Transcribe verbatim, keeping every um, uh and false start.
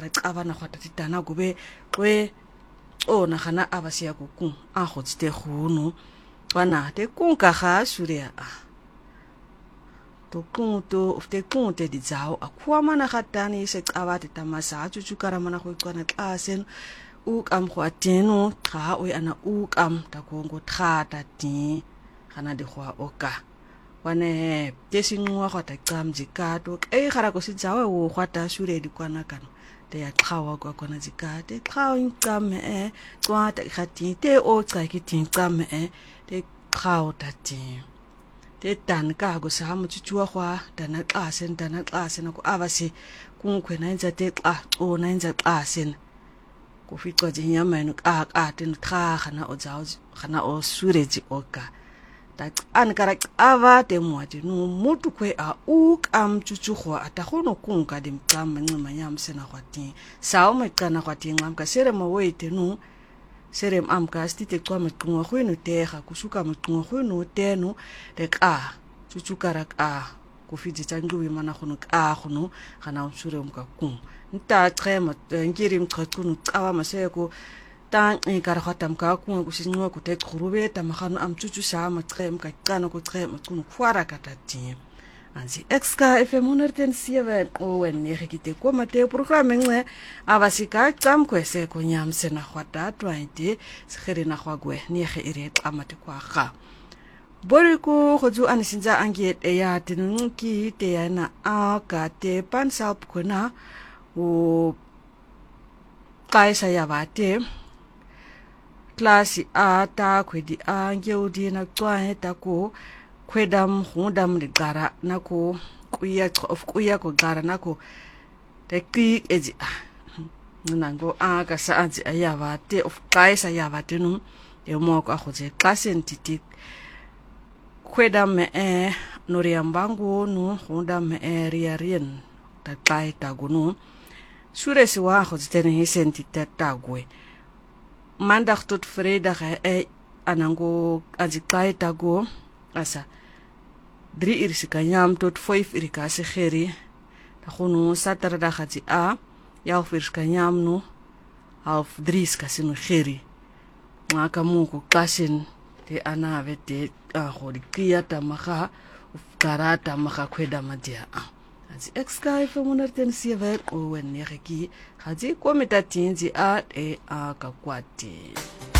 ra qaba na khwata titana gobe we ona khana abasiya kuku a khotsite khunu wana te kunka kha shuria a to kunto ufte kunte di zao akwa mana khatani se qaba titamasa chuchukara mana khoiqana klasen uk am khwateno kha o ana uk am takongo thata ti khana di khwa oka wane tesinwa khwata qamji kato e khara ko sitsawe wo khwata shure di kwana kana te ya qhawa kwa kona zikate qhawa inqame e twata khati te o qaki tinqame e te qhawa tati te tan ka go sa mo tsuwa khwa dana qasen dana qasen ko abase kunkhwe na inza te qa o na inza qasen ko fitwa jinyama no ka ka tin kha khana o zawo khana o sureji oka ta an kara ava te mwati no mutu kwe a uk am chuchukhwa atakhono kunka dimqama ncima yamsena khwati sawo meqana khwati ngam ka sere mo wete no sere am ka stite kwa mqungwa khwenu tekha kusuka mqungwa khwenu teno le ka chuchukara ka kufiji tsangiwe mana khono ka khono kana usure umka kum nta trema ngiri mqhaqunu qawa maseko tan ikara khatam ka ku kusinwa ku te khurube tamakhano amchuchu sa maqem ka qana ku qem ku khwara katati anzi exka fm one oh seven o wenne rekite ko mate programme nge abasika qam kwese ko nyamse na khwata twenty sekhere na khwagwe ni ge ire qamate kwa kha boriku khoju anisinza angiet e ya tinunki te yana a ka te pansap khona o kaisa ya bate klasi a ta khwedi a ngeudi na tswa ta ko khwedam khudam le qara nako kuya of kuya ko qara nako te ki eji nango a ka sa anzi ayaba te of kaisa ya bate no e mo ko a khoje klasen titik khwedam me e noriambango no khudam me e riarien ta kai ta gunu sure si wa khoje tene hisenti ta tagwe mandag tot vrijdag e anango azikai tago asa drie uur se kanyam tot vijf uur ka se kheri ta khono saterdag ati a ya uur kanyam no half drie ka se kheri ngaka muko klasin te ana vete a khori kiyata makha karata makha khweda madia azi exkai fo seven o wenne reki haji kometa tinzi a e a kakwati